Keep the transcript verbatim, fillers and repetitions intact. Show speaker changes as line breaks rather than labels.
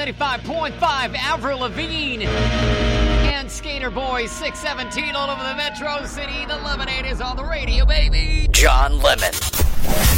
ninety-five point five, Avril Lavigne and Skater Boy six seventeen all over the Metro City. The Lemonade is on the radio, baby.
John Lemon.